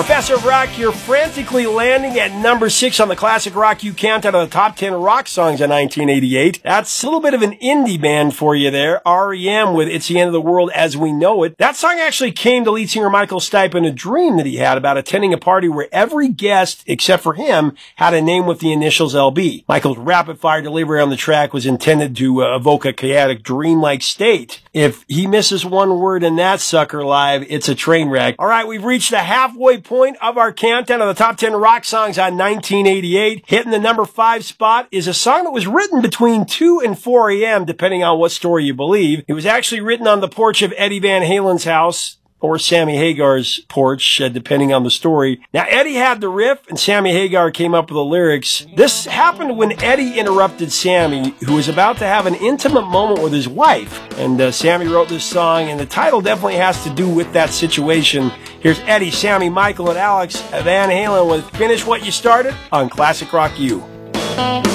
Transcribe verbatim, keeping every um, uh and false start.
Professor of Rock here, frantically landing at number six on the Classic Rock U Countdown of the top ten rock songs of nineteen eighty-eight. That's a little bit of an indie band for you there. R E M with It's the End of the World as We Know It. That song actually came to lead singer Michael Stipe in a dream that he had about attending a party where every guest, except for him, had a name with the initials L B. Michael's rapid-fire delivery on the track was intended to uh, evoke a chaotic, dreamlike state. If he misses one word in that sucker live, it's a train wreck. All right, we've reached the halfway point of our countdown of the top ten rock songs on nineteen eighty-eight. Hitting the number five spot is a song that was written between two and four a.m., depending on what story you believe. It was actually written on the porch of Eddie Van Halen's house, or Sammy Hagar's porch, uh, depending on the story. Now, Eddie had the riff, and Sammy Hagar came up with the lyrics. This happened when Eddie interrupted Sammy, who was about to have an intimate moment with his wife. And uh, Sammy wrote this song, and the title definitely has to do with that situation. Here's Eddie, Sammy, Michael, and Alex Van Halen with Finish What You Started on Classic Rock U.